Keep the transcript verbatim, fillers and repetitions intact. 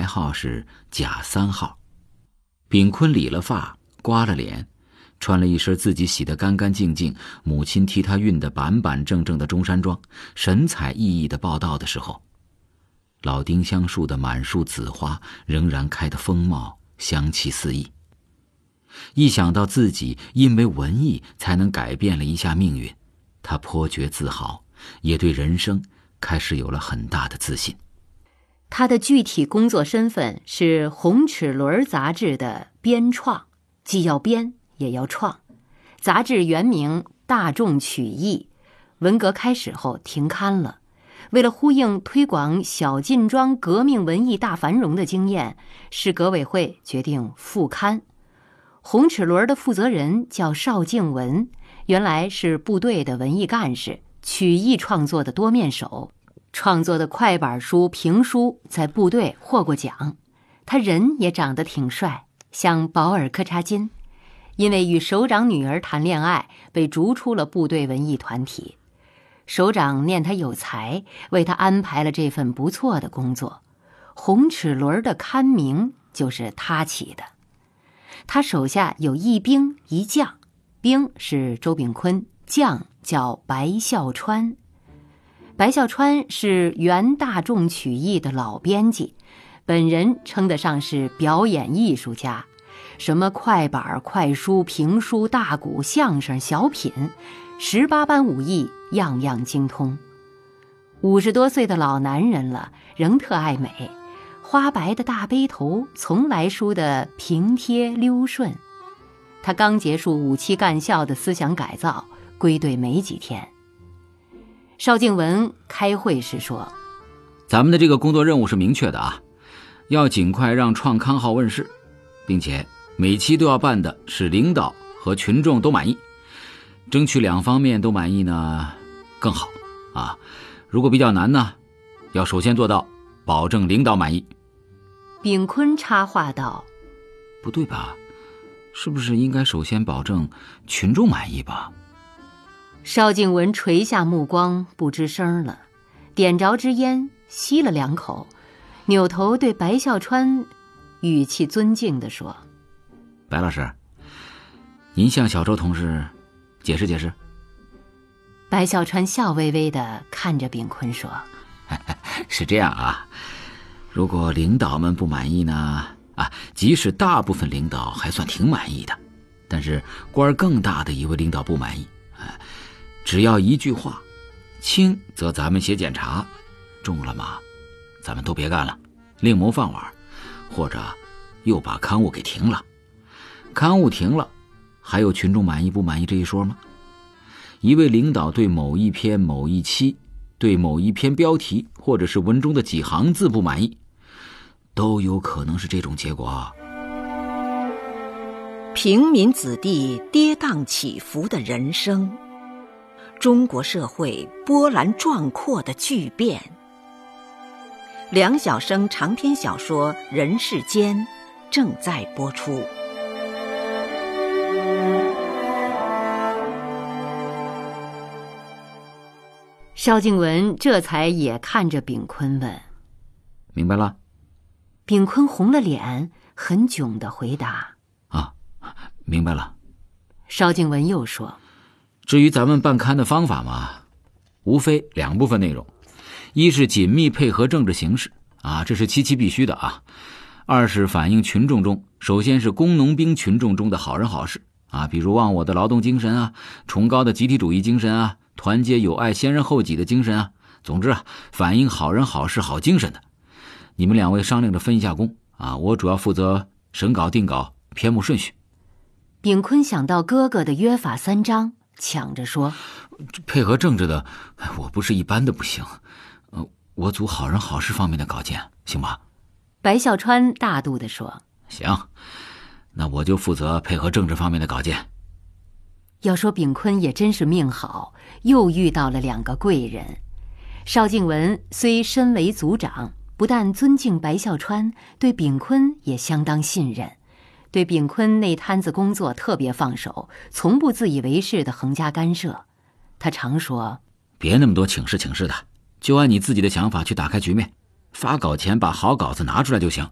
牌号是甲三号。炳坤理了发，刮了脸，穿了一身自己洗得干干净净，母亲替他熨得板板正正的中山装，神采奕奕地报道的时候，老丁香树的满树紫花仍然开得丰茂，香气四溢。一想到自己因为文艺才能改变了一下命运，他颇觉自豪，也对人生开始有了很大的自信。 他的具体工作身份是《红齿轮》杂志的编创，既要编也要创。杂志原名《大众曲艺》，文革开始后停刊了。为了呼应推广小劲庄革命文艺大繁荣的经验，市革委会决定复刊。红齿轮的负责人叫邵静文，原来是部队的文艺干事，曲艺创作的多面手，创作的快板书、评书在部队获过奖。他人也长得挺帅，像保尔柯察金，因为与首长女儿谈恋爱，被逐出了部队文艺团体。首长念他有才，为他安排了这份不错的工作。红齿轮的刊名就是他起的。他手下有一兵一将，兵是周炳坤，将叫白孝川。白孝川是原大众曲艺的老编辑，本人称得上是表演艺术家，什么快板、快书、评书、大鼓、相声、小品，十八般武艺样样精通。五十多岁的老男人了，仍特爱美，花白的大背头从来梳得平贴溜顺。他刚结束五期干校的思想改造，归队没几天。邵静文开会时说， 咱们的这个工作任务是明确的啊，要尽快让创刊号问世，并且每期都要办的是领导和群众都满意，争取两方面都满意呢更好啊。如果比较难呢，要首先做到保证领导满意。 炳坤插话道， 不对吧，是不是应该首先保证群众满意吧？ 邵静文垂下目光，不吱声了，点着支烟吸了两口，扭头对白孝川语气尊敬地说， 白老师，您向小周同志解释解释。 白孝川笑微微地看着炳坤说， 是这样啊，如果领导们不满意呢，啊，即使大部分领导还算挺满意的，但是官更大的一位领导不满意，啊，只要一句话，轻则咱们写检查，重了嘛，咱们都别干了，另谋饭碗，或者又把刊物给停了。刊物停了，还有群众满意不满意这一说吗？一位领导对某一篇某一期，对某一篇标题或者是文中的几行字不满意，都有可能是这种结果啊。 平民子弟跌宕起伏的人生，中国社会波澜壮阔的巨变。梁晓声长篇小说《人世间》正在播出。 邵静文这才也看着炳坤问， 明白了？ 炳坤红了脸，很囧地回答， 啊，明白了。 邵静文又说， 至于咱们办刊的方法嘛，无非两部分内容，一是紧密配合政治形势啊，这是期期必须的啊；二是反映群众中，首先是工农兵群众中的好人好事啊，比如忘我的劳动精神啊，崇高的集体主义精神啊，团结友爱先人后己的精神啊，总之啊，反映好人好事好精神的。你们两位商量着分一下工啊，我主要负责审稿定稿篇目顺序。 炳坤想到哥哥的约法三章，抢着说， 配合政治的我不是一般的不行，呃，我组好人好事方面的稿件行吧？ 白孝川大度地说， 行，那我就负责配合政治方面的稿件。 要说炳坤也真是命好，又遇到了两个贵人。邵静文虽身为组长，不但尊敬白孝川，对炳坤也相当信任，对炳坤那摊子工作特别放手，从不自以为是的横加干涉。他常说， 别那么多请示请示的，就按你自己的想法去打开局面，发稿前把好稿子拿出来就行。